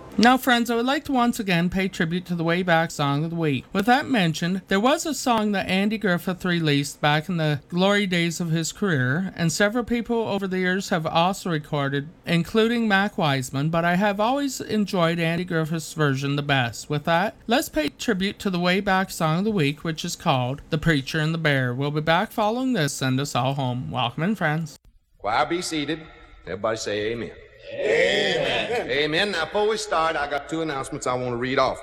Now, friends, I would like to once again pay tribute to the Way Back Song of the Week. With that mentioned, there was a song that Andy Griffith released back in the glory days of his career, and several people over the years have also recorded, including Mac Wiseman, but I have always enjoyed Andy Griffith's version the best. With that, let's pay tribute to the Way Back Song of the Week, which is called The Preacher and the Bear. We'll be back following this. Send us all home. Welcome in, friends. Choir be seated. Everybody say amen. Amen. Amen. Now, before we start, I got two announcements I want to read off.